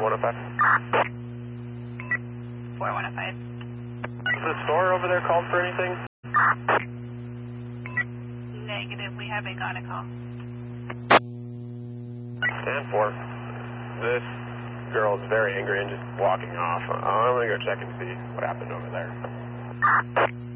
4105. 4105. Is the store over there called for anything? Negative, we haven't got a call. Stand for. This girl is very angry and just walking off. I'm going to go check and see what happened over there.